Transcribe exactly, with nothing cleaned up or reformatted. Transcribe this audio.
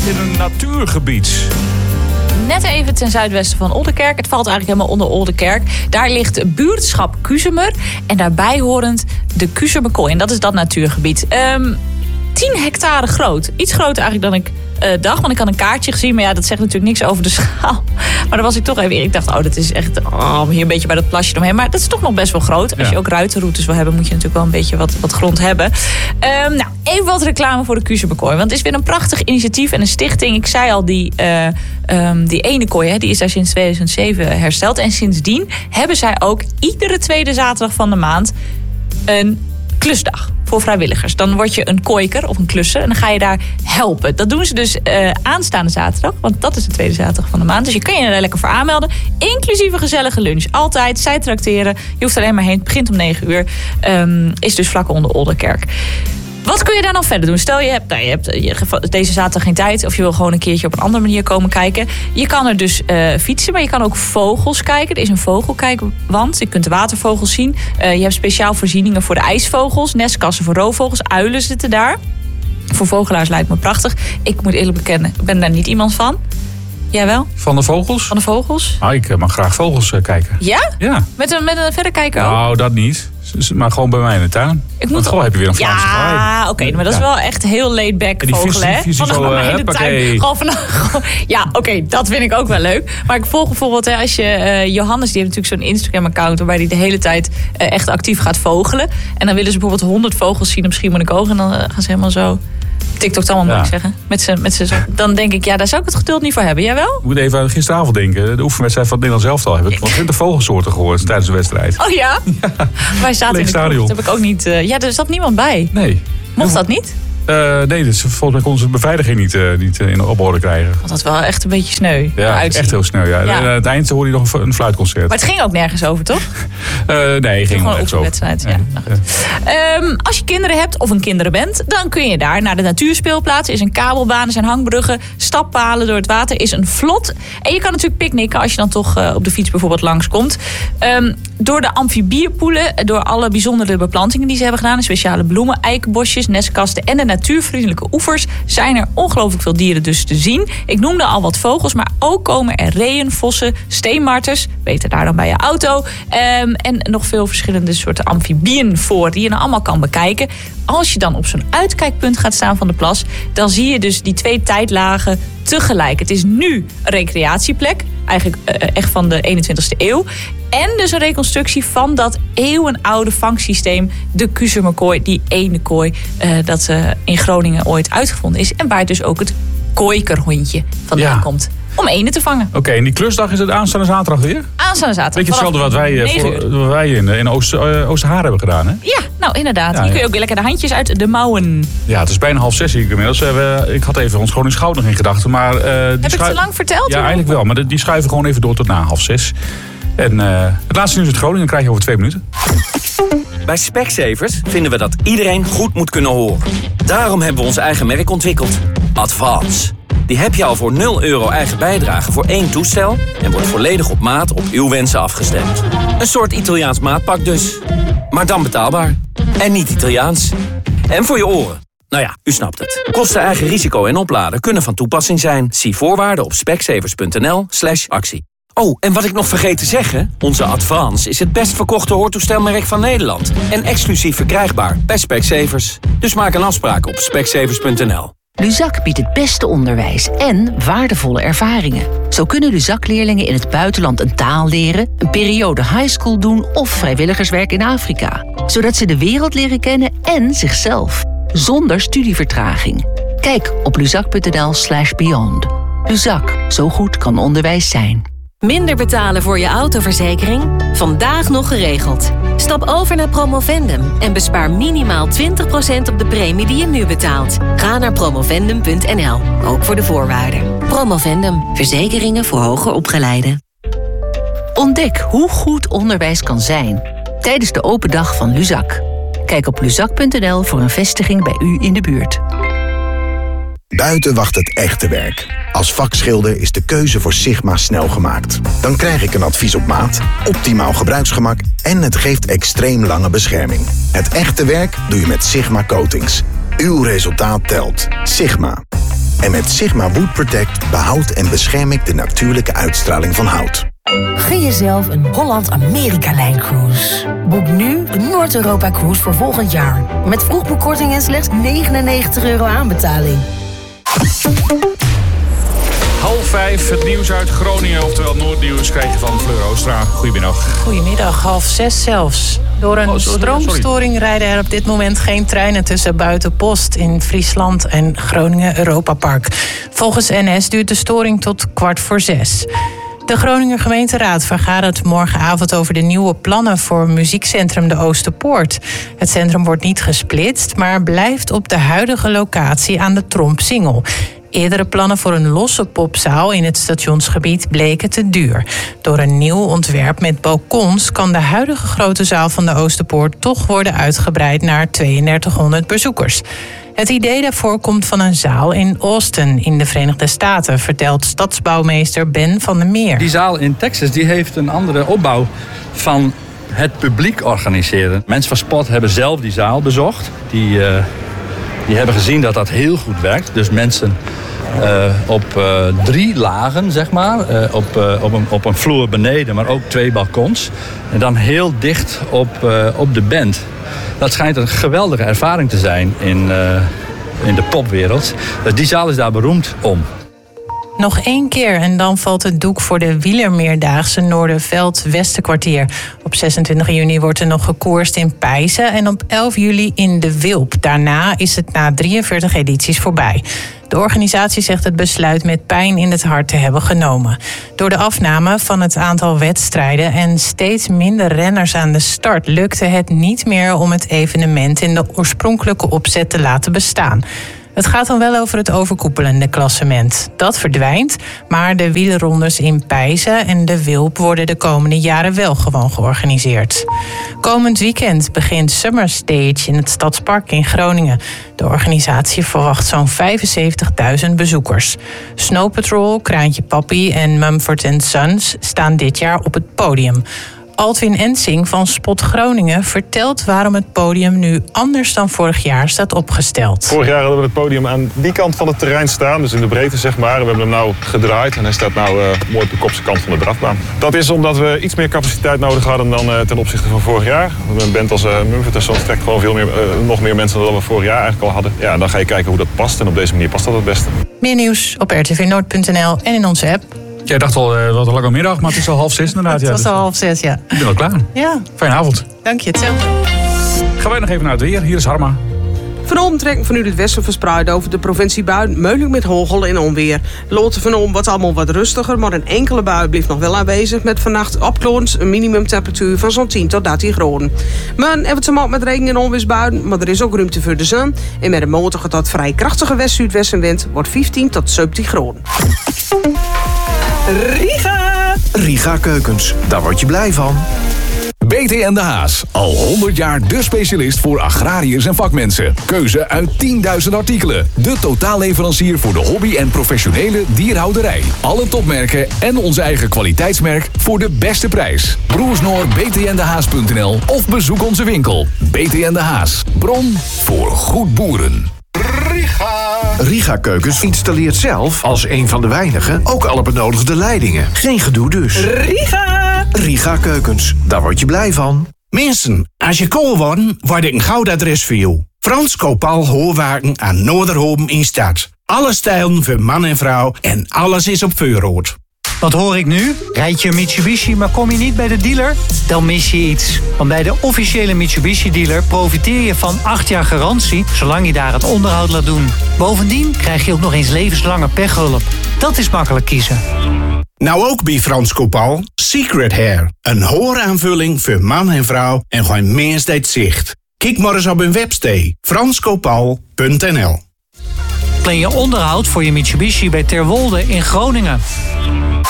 in een natuurgebied. Net even ten zuidwesten van Oldekerk. Het valt eigenlijk helemaal onder Oldekerk. Daar ligt buurtschap Kuzemer. En daarbij horend de Kuzemerkooi. En dat is dat natuurgebied. Um, tien hectare groot. Iets groter eigenlijk dan ik uh, dacht. Want ik had een kaartje gezien. Maar ja, dat zegt natuurlijk niks over de schaal. Maar dan was ik toch even... Ik dacht, oh, dat is echt... Oh, hier een beetje bij dat plasje omheen. Maar dat is toch nog best wel groot. Als ja. je ook ruitenroutes wil hebben, moet je natuurlijk wel een beetje wat, wat grond hebben. Um, nou, even wat reclame voor de Kuzemerkooi. Want het is weer een prachtig initiatief en een stichting. Ik zei al, die, uh, um, die ene kooi, hè, die is daar sinds tweeduizend zeven hersteld. En sindsdien hebben zij ook iedere tweede zaterdag van de maand een klusdag voor vrijwilligers. Dan word je een kooiker of een klusser en dan ga je daar helpen. Dat doen ze dus uh, aanstaande zaterdag, want dat is de tweede zaterdag van de maand. Dus je kan je er lekker voor aanmelden. Inclusief een gezellige lunch. Altijd, zij trakteren. Je hoeft alleen maar heen. Het begint om negen uur. Um, is dus vlak onder Oldekerk. Wat kun je daar dan verder doen? Stel je hebt, nou, je hebt je, deze zaterdag geen tijd of je wil gewoon een keertje op een andere manier komen kijken. Je kan er dus uh, fietsen, maar je kan ook vogels kijken. Er is een vogelkijkwand. Je kunt de watervogels zien. Uh, je hebt speciaal voorzieningen voor de ijsvogels. Nestkassen voor roofvogels. Uilen zitten daar. Voor vogelaars lijkt me prachtig. Ik moet eerlijk bekennen, ik ben daar niet iemand van. Jij wel? Van de vogels? Van de vogels. Ah, ik mag graag vogels uh, kijken. Ja? Ja. Met een, met een verrekijker ook? Nou, dat niet. Maar gewoon bij mij in de tuin. Ik Want gewoon heb je weer een Vlaamse graai. Ja, oké, okay, maar dat is wel echt heel laid back vogelen, hè? Van zo, uh, in de tuin. Gewoon van, gewoon, ja, oké, okay, dat vind ik ook wel leuk. Maar ik volg bijvoorbeeld, hè, als je uh, Johannes, die heeft natuurlijk zo'n Instagram-account waarbij hij de hele tijd uh, echt actief gaat vogelen. En dan willen ze bijvoorbeeld honderd vogels zien op Schiermonnikoog en dan uh, gaan ze helemaal zo TikTok allemaal, ja. moet ik zeggen. Met z'n, met z'n, dan denk ik, ja, daar zou ik het geduld niet voor hebben. Jij wel? Ik moet even aan gisteravond denken. De oefenwedstrijd van het Nederlands elftal hebben we twintig vogelsoorten gehoord tijdens de wedstrijd. Oh ja? ja. Wij zaten in de kroeg, dat heb ik ook niet. Uh, ja, er zat niemand bij. Nee. Mocht dat niet? Uh, nee, dus volgens mij konden ze de beveiliging niet, uh, niet uh, in op orde krijgen. Want dat was wel echt een beetje sneu. Ja, echt heel sneu. Ja. Ja. En aan het eind hoorde je nog een, een fluitconcert. Maar het ging ook nergens over, toch? uh, nee, het ging gewoon nergens over. Wedstrijd. Ja. Nou goed. Um, als je kinderen hebt of een kinderen bent, dan kun je daar naar de natuurspeelplaats. Er is een kabelbaan, er zijn hangbruggen, stappalen door het water, is een vlot. En je kan natuurlijk picknicken als je dan toch uh, op de fiets bijvoorbeeld langskomt. Um, door de amfibiepoelen, door alle bijzondere beplantingen die ze hebben gedaan, speciale bloemen, eikenbosjes, nestkasten en de natuurvriendelijke oevers, zijn er ongelooflijk veel dieren dus te zien. Ik noemde al wat vogels, maar ook komen er reeën, vossen, steenmarters, beter daar dan bij je auto, um, en nog veel verschillende soorten amfibieën voor, die je dan allemaal kan bekijken. Als je dan op zo'n uitkijkpunt gaat staan van de plas, dan zie je dus die twee tijdlagen tegelijk. Het is nu een recreatieplek, eigenlijk uh, echt van de eenentwintigste eeuw. En dus een reconstructie van dat eeuwenoude vangsysteem, de Kuzemerkooi, die ene kooi uh, dat uh, in Groningen ooit uitgevonden is. En waar dus ook het kooikerhondje vandaan ja. komt. Om ene te vangen. Oké, okay, en die klusdag is het aanstaande zaterdag weer? Aanstaande zaterdag. Beetje hetzelfde wat wij, voor, wat wij in, in Oost, uh, Oosterhaar hebben gedaan, hè? Ja, nou inderdaad. Ja, Hier kun je ja. ook weer lekker de handjes uit de mouwen. Ja, het is bijna half zes hier inmiddels. Uh, ik had even ons gewoon in Schout nog in gedachten. Maar, uh, die Heb ik schu- te lang verteld? Ja, eigenlijk wel. Maar die schuiven gewoon even door tot na half zes. En uh, het laatste nieuws uit Groningen krijg je over twee minuten. Bij Specsavers vinden we dat iedereen goed moet kunnen horen. Daarom hebben we ons eigen merk ontwikkeld. Advance. Die heb je al voor nul euro eigen bijdrage voor één toestel en wordt volledig op maat op uw wensen afgestemd. Een soort Italiaans maatpak dus. Maar dan betaalbaar. En niet Italiaans. En voor je oren. Nou ja, u snapt het. Kosten, eigen risico en opladen kunnen van toepassing zijn. Zie voorwaarden op specsavers.nl slash actie. Oh, en wat ik nog vergeet te zeggen, onze Advance is het best verkochte hoortoestelmerk van Nederland. En exclusief verkrijgbaar bij Specsavers. Dus maak een afspraak op specsavers punt n l. Luzak biedt het beste onderwijs en waardevolle ervaringen. Zo kunnen Luzak-leerlingen in het buitenland een taal leren, een periode highschool doen of vrijwilligerswerk in Afrika. Zodat ze de wereld leren kennen en zichzelf. Zonder studievertraging. Kijk op luzak.nl slash beyond. Luzak, zo goed kan onderwijs zijn. Minder betalen voor je autoverzekering? Vandaag nog geregeld. Stap over naar Promovendum en bespaar minimaal twintig procent op de premie die je nu betaalt. Ga naar promovendum punt n l, ook voor de voorwaarden. Promovendum, verzekeringen voor hoger opgeleiden. Ontdek hoe goed onderwijs kan zijn tijdens de open dag van Luzak. Kijk op luzak punt n l voor een vestiging bij u in de buurt. Buiten wacht het echte werk. Als vakschilder is de keuze voor Sigma snel gemaakt. Dan krijg ik een advies op maat, optimaal gebruiksgemak en het geeft extreem lange bescherming. Het echte werk doe je met Sigma Coatings. Uw resultaat telt. Sigma. En met Sigma Wood Protect behoudt en bescherm ik de natuurlijke uitstraling van hout. Gun jezelf een Holland-Amerika-lijncruise. Boek nu de Noord-Europa-cruise voor volgend jaar. Met vroegboekkorting en slechts negenennegentig euro aanbetaling. Half vijf, het nieuws uit Groningen, oftewel Noordnieuws, krijg je van Fleur Oostra. Goedemiddag. Goedemiddag, half zes zelfs. Door een oh, sorry, stroomstoring sorry. rijden er op dit moment geen treinen tussen Buitenpost in Friesland en Groningen Europa Park. Volgens N S duurt de storing tot kwart voor zes. De Groninger gemeenteraad vergadert morgenavond over de nieuwe plannen voor muziekcentrum de Oosterpoort. Het centrum wordt niet gesplitst, maar blijft op de huidige locatie aan de Trompsingel. Eerdere plannen voor een losse popzaal in het stationsgebied bleken te duur. Door een nieuw ontwerp met balkons kan de huidige grote zaal van de Oosterpoort toch worden uitgebreid naar tweeëndertighonderd bezoekers. Het idee daarvoor komt van een zaal in Austin in de Verenigde Staten, vertelt stadsbouwmeester Ben van der Meer. Die zaal in Texas die heeft een andere opbouw van het publiek organiseren. Mensen van Spot hebben zelf die zaal bezocht. Die, uh, die hebben gezien dat dat heel goed werkt. Dus mensen uh, op uh, drie lagen, zeg maar. Uh, op, uh, op, een, op een vloer beneden, maar ook twee balkons. En dan heel dicht op, uh, op de band. Dat schijnt een geweldige ervaring te zijn in, uh, in de popwereld. Dus die zaal is daar beroemd om. Nog één keer en dan valt het doek voor de wielermeerdaagse Noorderveld-Westerkwartier. Op zesentwintig juni wordt er nog gekoerst in Pijzen en op elf juli in De Wilp. Daarna is het na drieënveertig edities voorbij. De organisatie zegt het besluit met pijn in het hart te hebben genomen. Door de afname van het aantal wedstrijden en steeds minder renners aan de start lukte het niet meer om het evenement in de oorspronkelijke opzet te laten bestaan. Het gaat dan wel over het overkoepelende klassement. Dat verdwijnt, maar de wielerrondes in Pijzen en De Wilp worden de komende jaren wel gewoon georganiseerd. Komend weekend begint Summer Stage in het Stadspark in Groningen. De organisatie verwacht zo'n vijfenzeventigduizend bezoekers. Snow Patrol, Kraantje Papi en Mumford and Sons staan dit jaar op het podium. Altwin Ensing van Spot Groningen vertelt waarom het podium nu anders dan vorig jaar staat opgesteld. Vorig jaar hadden we het podium aan die kant van het terrein staan, dus in de breedte zeg maar. We hebben hem nou gedraaid en hij staat nou uh, mooi op de kopse kant van de drafbaan. Dat is omdat we iets meer capaciteit nodig hadden dan uh, ten opzichte van vorig jaar. Een band als uh, Mumford en Sons trekt gewoon veel meer, uh, nog meer mensen dan we vorig jaar eigenlijk al hadden. Ja, dan ga je kijken hoe dat past en op deze manier past dat het beste. Meer nieuws op r t v noord punt n l en in onze app. Jij dacht al, uh, wat een lange middag, maar het is al half zes inderdaad. Het was ja, al dus, half zes, ja. Ik ben al klaar. Ja. Fijne avond. Dank je, hetzelfde. Gaan wij nog even naar het weer. Hier is Harma. Van Olm trekt vanuit het westen verspreid over de provincie buien, mogelijk met hagel en onweer. Loten van Olm wordt allemaal wat rustiger, maar een enkele bui blijft nog wel aanwezig met vannacht opklaringen een minimumtemperatuur van zo'n tien tot dertien graden. Maar even te maken met regen en onweersbuien, maar er is ook ruimte voor de zon. En met een matige tot vrij krachtige west-zuidwestenwind wordt vijftien tot zeventien graden. Riga! Riga Keukens, daar word je blij van. B T en de Haas, al honderd jaar de specialist voor agrariërs en vakmensen. Keuze uit tienduizend artikelen. De totaalleverancier voor de hobby en professionele dierhouderij. Alle topmerken en onze eigen kwaliteitsmerk voor de beste prijs. Broersnoor b t n de haas punt n l of bezoek onze winkel. B T en de Haas, bron voor goed boeren. Riga! Riga Keukens installeert zelf, als een van de weinigen, ook alle benodigde leidingen. Geen gedoe dus. Riga! Riga Keukens, daar word je blij van. Mensen, als je kool wordt, word ik een goudadres voor jou. Frans Kopal Hoorwaken aan Noorderhoven in stad. Alle stijlen voor man en vrouw en alles is op voorraad. Wat hoor ik nu? Rijd je een Mitsubishi, maar kom je niet bij de dealer? Dan mis je iets. Want bij de officiële Mitsubishi-dealer profiteer je van acht jaar garantie, zolang je daar het onderhoud laat doen. Bovendien krijg je ook nog eens levenslange pechhulp. Dat is makkelijk kiezen. Nou ook bij Frans Kopal, Secret Hair. Een hooraanvulling voor man en vrouw en gewoon meest zicht. Kijk maar eens op hun website, frans kopal punt n l. Plan je onderhoud voor je Mitsubishi bij Terwolde in Groningen.